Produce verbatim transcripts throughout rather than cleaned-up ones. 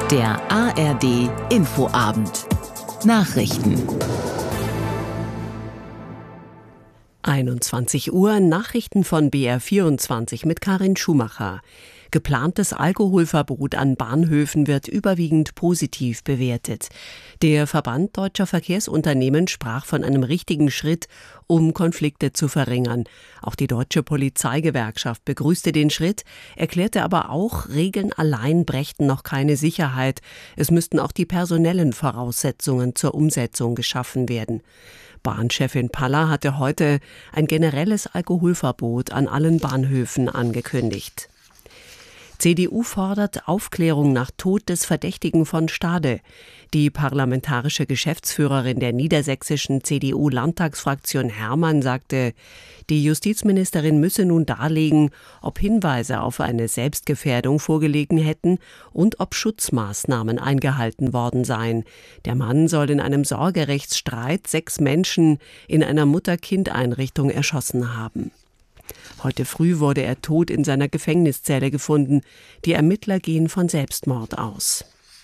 Der A R D Infoabend. Nachrichten. einundzwanzig Uhr, Nachrichten von B R vierundzwanzig mit Karin Schumacher. Geplantes Alkoholverbot an Bahnhöfen wird überwiegend positiv bewertet. Der Verband Deutscher Verkehrsunternehmen sprach von einem richtigen Schritt, um Konflikte zu verringern. Auch die Deutsche Polizeigewerkschaft begrüßte den Schritt, erklärte aber auch, Regeln allein brächten noch keine Sicherheit. Es müssten auch die personellen Voraussetzungen zur Umsetzung geschaffen werden. Bahnchefin Paller hatte heute ein generelles Alkoholverbot an allen Bahnhöfen angekündigt. C D U fordert Aufklärung nach Tod des Verdächtigen von Stade. Die parlamentarische Geschäftsführerin der niedersächsischen C D U-Landtagsfraktion Hermann sagte, die Justizministerin müsse nun darlegen, ob Hinweise auf eine Selbstgefährdung vorgelegen hätten und ob Schutzmaßnahmen eingehalten worden seien. Der Mann soll in einem Sorgerechtsstreit sechs Menschen in einer Mutter-Kind-Einrichtung erschossen haben. Heute früh wurde er tot in seiner Gefängniszelle gefunden. Die Ermittler gehen von Selbstmord aus.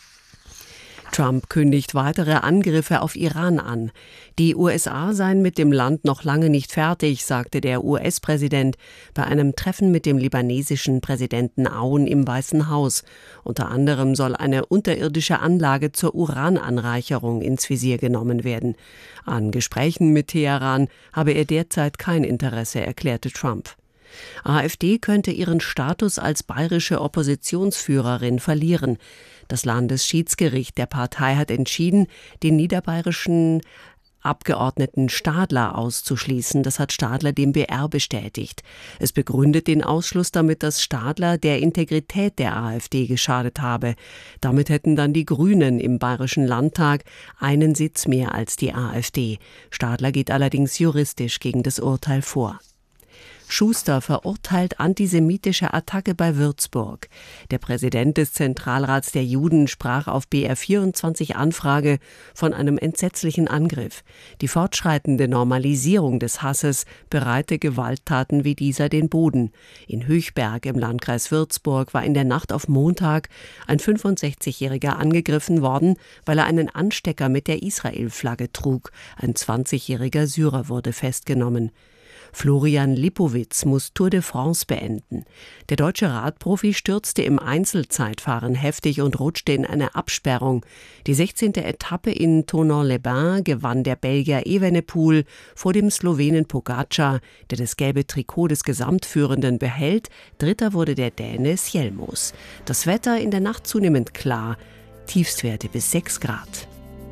Trump kündigt weitere Angriffe auf Iran an. Die U S A seien mit dem Land noch lange nicht fertig, sagte der U S-Präsident bei einem Treffen mit dem libanesischen Präsidenten Aoun im Weißen Haus. Unter anderem soll eine unterirdische Anlage zur Urananreicherung ins Visier genommen werden. An Gesprächen mit Teheran habe er derzeit kein Interesse, erklärte Trump. AfD könnte ihren Status als bayerische Oppositionsführerin verlieren. Das Landesschiedsgericht der Partei hat entschieden, den niederbayerischen Abgeordneten Stadler auszuschließen. Das hat Stadler dem B R bestätigt. Es begründet den Ausschluss damit, dass Stadler der Integrität der AfD geschadet habe. Damit hätten dann die Grünen im Bayerischen Landtag einen Sitz mehr als die AfD. Stadler geht allerdings juristisch gegen das Urteil vor. Schuster verurteilt antisemitische Attacke bei Würzburg. Der Präsident des Zentralrats der Juden sprach auf B R vierundzwanzig Anfrage von einem entsetzlichen Angriff. Die fortschreitende Normalisierung des Hasses bereite Gewalttaten wie dieser den Boden. In Höchberg im Landkreis Würzburg war in der Nacht auf Montag ein fünfundsechzigjähriger angegriffen worden, weil er einen Anstecker mit der Israel-Flagge trug. Ein zwanzigjähriger Syrer wurde festgenommen. Florian Lipowitz muss Tour de France beenden. Der deutsche Radprofi stürzte im Einzelzeitfahren heftig und rutschte in eine Absperrung. Die sechzehnte Etappe in Thonon-les-Bains gewann der Belgier Evenepoel vor dem Slowenen Pogačar, der das gelbe Trikot des Gesamtführenden behält. Dritter wurde der Däne Sjelmos. Das Wetter in der Nacht zunehmend klar, Tiefstwerte bis sechs Grad.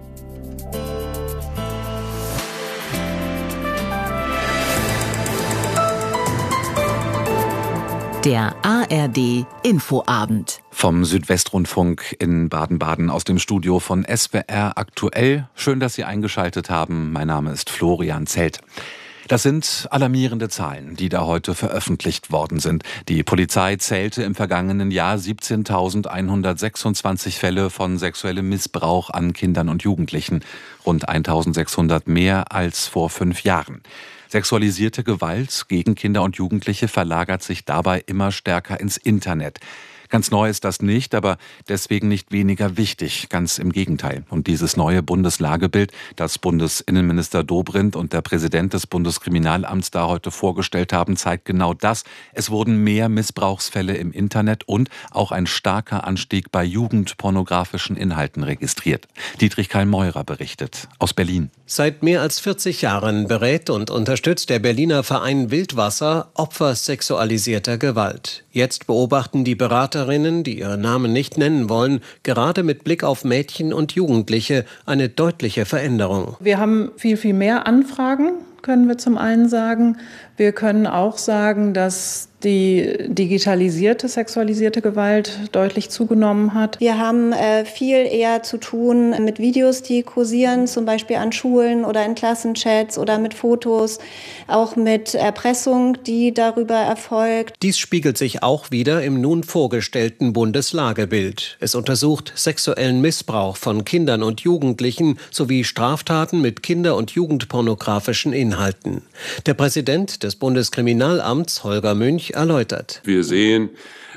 Der A R D Infoabend. Vom Südwestrundfunk in Baden-Baden aus dem Studio von S W R aktuell. Schön, dass Sie eingeschaltet haben. Mein Name ist Florian Zelt. Das sind alarmierende Zahlen, die da heute veröffentlicht worden sind. Die Polizei zählte im vergangenen Jahr siebzehntausendeinhundertsechsundzwanzig Fälle von sexuellem Missbrauch an Kindern und Jugendlichen. Rund eintausendsechshundert mehr als vor fünf Jahren. Sexualisierte Gewalt gegen Kinder und Jugendliche verlagert sich dabei immer stärker ins Internet. Ganz neu ist das nicht, aber deswegen nicht weniger wichtig, ganz im Gegenteil. Und dieses neue Bundeslagebild, das Bundesinnenminister Dobrindt und der Präsident des Bundeskriminalamts da heute vorgestellt haben, zeigt genau das. Es wurden mehr Missbrauchsfälle im Internet und auch ein starker Anstieg bei jugendpornografischen Inhalten registriert. Dietrich Karl-Meurer berichtet aus Berlin. Seit mehr als vierzig Jahren berät und unterstützt der Berliner Verein Wildwasser Opfer sexualisierter Gewalt. Jetzt beobachten die Beraterinnen, die ihre Namen nicht nennen wollen, gerade mit Blick auf Mädchen und Jugendliche eine deutliche Veränderung. Wir haben viel, viel mehr Anfragen, können wir zum einen sagen. Wir können auch sagen, dass die digitalisierte, sexualisierte Gewalt deutlich zugenommen hat. Wir haben äh, viel eher zu tun mit Videos, die kursieren, zum Beispiel an Schulen oder in Klassenchats oder mit Fotos, auch mit Erpressung, die darüber erfolgt. Dies spiegelt sich auch wieder im nun vorgestellten Bundeslagebild. Es untersucht sexuellen Missbrauch von Kindern und Jugendlichen sowie Straftaten mit kinder- und jugendpornografischen Inhalten. Der Präsident des Bundeskriminalamts, Holger Münch, erläutert. Wir sehen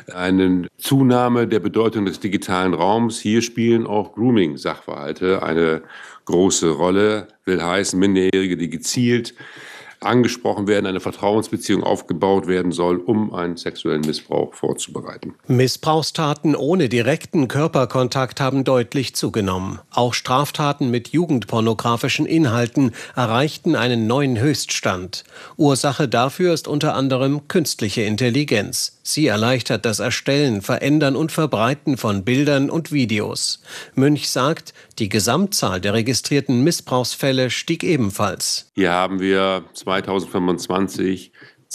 eine Zunahme der Bedeutung des digitalen Raums. Hier spielen auch Grooming-Sachverhalte eine große Rolle. Will heißen, Minderjährige, die gezielt angesprochen werden, eine Vertrauensbeziehung aufgebaut werden soll, um einen sexuellen Missbrauch vorzubereiten. Missbrauchstaten ohne direkten Körperkontakt haben deutlich zugenommen. Auch Straftaten mit jugendpornografischen Inhalten erreichten einen neuen Höchststand. Ursache dafür ist unter anderem künstliche Intelligenz. Sie erleichtert das Erstellen, Verändern und Verbreiten von Bildern und Videos. Münch sagt, die Gesamtzahl der registrierten Missbrauchsfälle stieg ebenfalls. Hier haben wir zweitausendfünfundzwanzig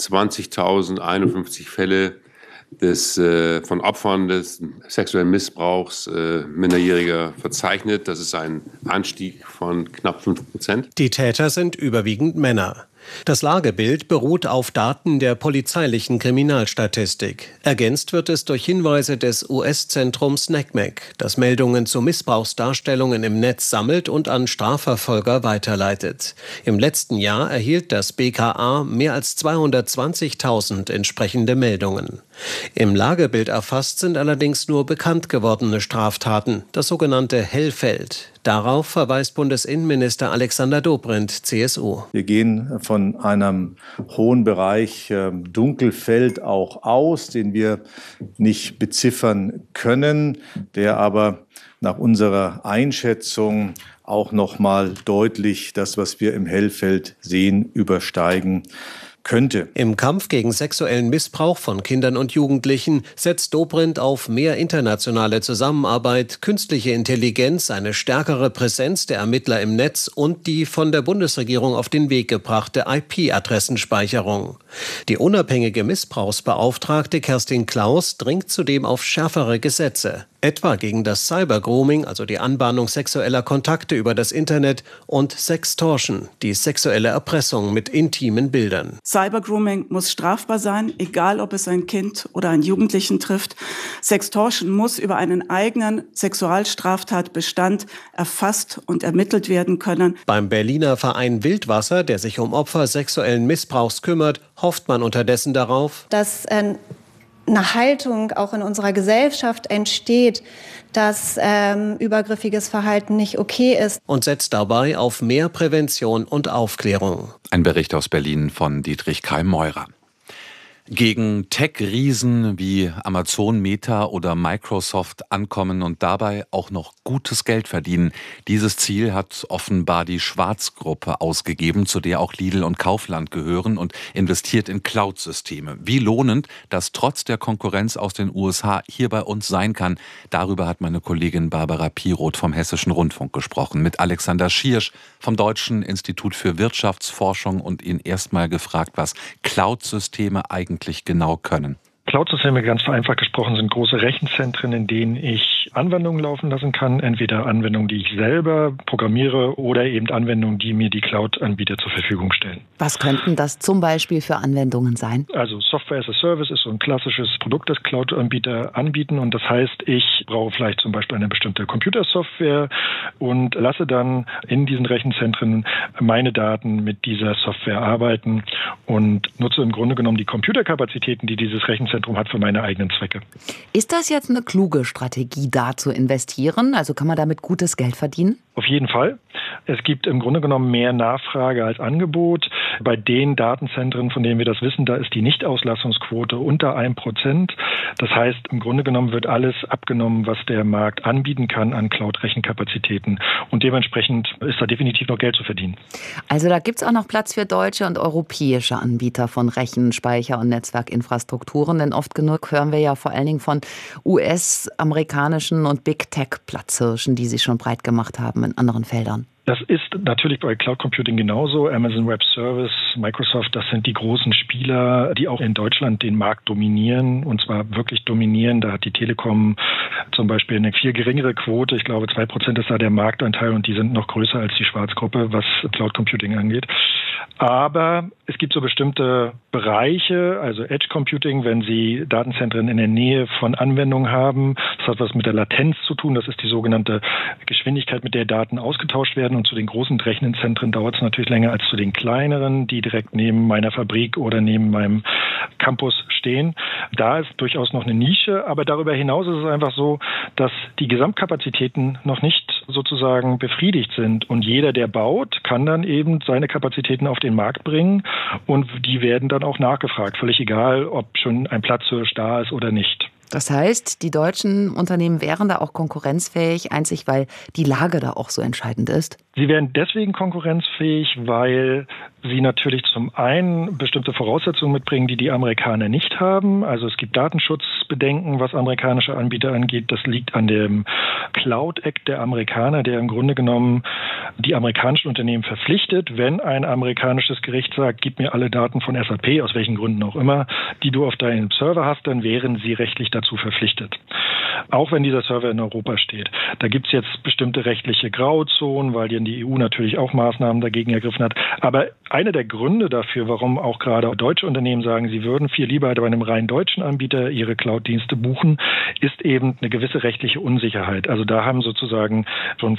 zwanzigtausendeinundfünfzig Fälle des, äh, von Opfern des sexuellen Missbrauchs äh, Minderjähriger verzeichnet. Das ist ein Anstieg von knapp fünf Prozent. Die Täter sind überwiegend Männer. Das Lagebild beruht auf Daten der polizeilichen Kriminalstatistik. Ergänzt wird es durch Hinweise des U S-Zentrums N E C M E C, das Meldungen zu Missbrauchsdarstellungen im Netz sammelt und an Strafverfolger weiterleitet. Im letzten Jahr erhielt das B K A mehr als zweihundertzwanzigtausend entsprechende Meldungen. Im Lagebild erfasst sind allerdings nur bekannt gewordene Straftaten, das sogenannte Hellfeld. Darauf verweist Bundesinnenminister Alexander Dobrindt, C S U. Wir gehen von einem hohen Bereich äh, Dunkelfeld auch aus, den wir nicht beziffern können, der aber nach unserer Einschätzung auch noch mal deutlich das, was wir im Hellfeld sehen, übersteigen könnte. Im Kampf gegen sexuellen Missbrauch von Kindern und Jugendlichen setzt Dobrindt auf mehr internationale Zusammenarbeit, künstliche Intelligenz, eine stärkere Präsenz der Ermittler im Netz und die von der Bundesregierung auf den Weg gebrachte I P-Adressenspeicherung. Die unabhängige Missbrauchsbeauftragte Kerstin Klaus dringt zudem auf schärfere Gesetze, etwa gegen das Cybergrooming, also die Anbahnung sexueller Kontakte über das Internet, und Sextortion, die sexuelle Erpressung mit intimen Bildern. Cybergrooming muss strafbar sein, egal ob es ein Kind oder einen Jugendlichen trifft. Sextortion muss über einen eigenen Sexualstraftatbestand erfasst und ermittelt werden können. Beim Berliner Verein Wildwasser, der sich um Opfer sexuellen Missbrauchs kümmert, hofft man unterdessen darauf, dass äh, eine Haltung auch in unserer Gesellschaft entsteht, dass ähm, übergriffiges Verhalten nicht okay ist. Und setzt dabei auf mehr Prävention und Aufklärung. Ein Bericht aus Berlin von Dietrich Keim-Meurer. Gegen Tech-Riesen wie Amazon, Meta oder Microsoft ankommen und dabei auch noch gutes Geld verdienen. Dieses Ziel hat offenbar die Schwarz-Gruppe ausgegeben, zu der auch Lidl und Kaufland gehören, und investiert in Cloud-Systeme. Wie lohnend das trotz der Konkurrenz aus den U S A hier bei uns sein kann, darüber hat meine Kollegin Barbara Piroth vom Hessischen Rundfunk gesprochen, mit Alexander Schiersch vom Deutschen Institut für Wirtschaftsforschung, und ihn erstmal gefragt, was Cloud-Systeme eigentlich genau können. Cloud-Systeme, ganz vereinfacht gesprochen, sind große Rechenzentren, in denen ich Anwendungen laufen lassen kann. Entweder Anwendungen, die ich selber programmiere, oder eben Anwendungen, die mir die Cloud-Anbieter zur Verfügung stellen. Was könnten das zum Beispiel für Anwendungen sein? Also Software as a Service ist so ein klassisches Produkt, das Cloud-Anbieter anbieten. Und das heißt, ich brauche vielleicht zum Beispiel eine bestimmte Computersoftware und lasse dann in diesen Rechenzentren meine Daten mit dieser Software arbeiten und nutze im Grunde genommen die Computerkapazitäten, die dieses Rechenzentrum hat, für meine eigenen Zwecke. Ist das jetzt eine kluge Strategie, da zu investieren? Also kann man damit gutes Geld verdienen? Auf jeden Fall. Es gibt im Grunde genommen mehr Nachfrage als Angebot. Bei den Datenzentren, von denen wir das wissen, da ist die Nichtauslassungsquote unter ein Prozent. Das heißt, im Grunde genommen wird alles abgenommen, was der Markt anbieten kann an Cloud-Rechenkapazitäten. Und dementsprechend ist da definitiv noch Geld zu verdienen. Also da gibt es auch noch Platz für deutsche und europäische Anbieter von Rechen-, Speicher- und Netzwerkinfrastrukturen. Denn oft genug hören wir ja vor allen Dingen von U S-amerikanischen und Big-Tech-Platzhirschen, die sich schon breit gemacht haben in anderen Feldern. Das ist natürlich bei Cloud Computing genauso. Amazon Web Service, Microsoft, das sind die großen Spieler, die auch in Deutschland den Markt dominieren, und zwar wirklich dominieren. Da hat die Telekom zum Beispiel eine viel geringere Quote. Ich glaube, zwei Prozent ist da der Marktanteil, und die sind noch größer als die Schwarzgruppe, was Cloud Computing angeht. Aber es gibt so bestimmte Bereiche, also Edge Computing, wenn Sie Datenzentren in der Nähe von Anwendungen haben. Das hat was mit der Latenz zu tun. Das ist die sogenannte Geschwindigkeit, mit der Daten ausgetauscht werden. und zu den großen Rechenzentren dauert es natürlich länger als zu den kleineren, die direkt neben meiner Fabrik oder neben meinem Campus stehen. Da ist durchaus noch eine Nische, aber darüber hinaus ist es einfach so, dass die Gesamtkapazitäten noch nicht sozusagen befriedigt sind. Und jeder, der baut, kann dann eben seine Kapazitäten auf den Markt bringen und die werden dann auch nachgefragt. Völlig egal, ob schon ein Platzhirsch da ist oder nicht. Das heißt, die deutschen Unternehmen wären da auch konkurrenzfähig, einzig weil die Lage da auch so entscheidend ist? Sie wären deswegen konkurrenzfähig, weil sie natürlich zum einen bestimmte Voraussetzungen mitbringen, die die Amerikaner nicht haben. Also es gibt Datenschutzbedenken, was amerikanische Anbieter angeht. Das liegt an dem Cloud Act der Amerikaner, der im Grunde genommen die amerikanischen Unternehmen verpflichtet, wenn ein amerikanisches Gericht sagt, gib mir alle Daten von S A P, aus welchen Gründen auch immer, die du auf deinem Server hast, dann wären sie rechtlich dazu verpflichtet. Auch wenn dieser Server in Europa steht. Da gibt es jetzt bestimmte rechtliche Grauzonen, weil die E U natürlich auch Maßnahmen dagegen ergriffen hat. Aber einer der Gründe dafür, warum auch gerade deutsche Unternehmen sagen, sie würden viel lieber bei einem rein deutschen Anbieter ihre Cloud-Dienste buchen, ist eben eine gewisse rechtliche Unsicherheit. Also da haben sozusagen schon